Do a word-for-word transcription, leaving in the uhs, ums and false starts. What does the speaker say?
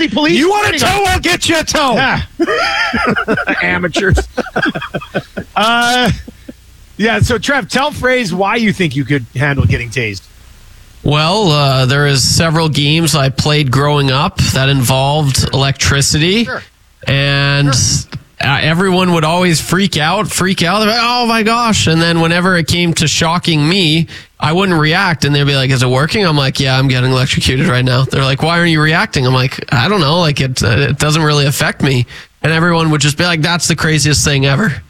City Police. You want a toe? I'll get you a toe. Yeah. Amateurs. uh, yeah, so Trev, tell Phrase why you think you could handle getting tased. Well, uh, there is several games I played growing up that involved electricity. Sure. And Sure. Uh, everyone would always freak out, freak out. They're like, oh my gosh. And then whenever it came to shocking me, I wouldn't react. And they'd be like, is it working? I'm like, yeah, I'm getting electrocuted right now. They're like, why aren't you reacting? I'm like, I don't know. Like, it, uh, it doesn't really affect me. And everyone would just be like, that's the craziest thing ever.